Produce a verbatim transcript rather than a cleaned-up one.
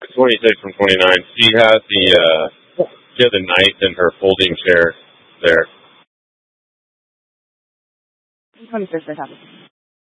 twenty-six from twenty-nine. She has the uh, she has a knife in her folding chair there. twenty-six, I have it.